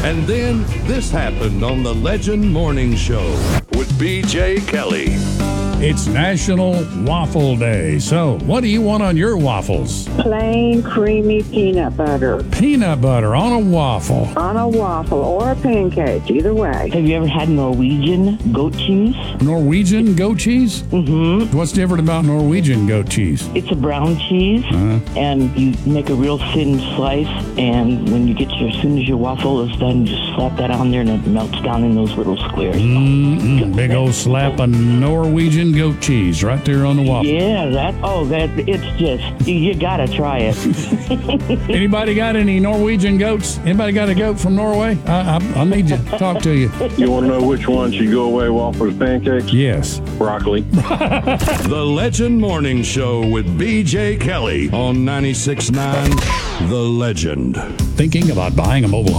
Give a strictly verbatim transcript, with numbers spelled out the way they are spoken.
And then this happened on the Legend Morning Show with B J Kelly. It's National Waffle Day. So, what do you want on your waffles? Plain creamy peanut butter Peanut butter on a waffle. on a waffle or a pancake, either way. Have you ever had Norwegian goat cheese? Norwegian goat cheese? Mm-hmm. What's different about Norwegian goat cheese? It's a brown cheese, Uh-huh. and you make a real thin slice, and when you get your, as soon as your waffle is done, you just slap that on there, and it melts down in those little squares. Mm-mm. Big old slap of Norwegian goat cheese right there on the waffle. Yeah, that, oh, that, it's just, you, you gotta try it. Anybody got any Norwegian goats? Anybody got a goat from Norway? I, I, I need to talk to you. You want to know which one should go away waffles pancakes? Yes. Broccoli. The Legend Morning Show with B J Kelly on ninety-six point nine The Legend. Thinking about buying a mobile home?